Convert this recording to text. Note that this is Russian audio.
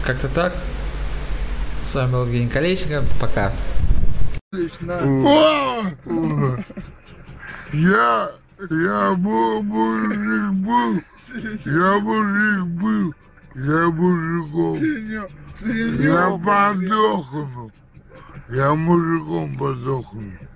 как-то так. С вами был Евгений Колесников. Пока. Я мужик был, я мужиком. Я подохну, я мужиком подохну.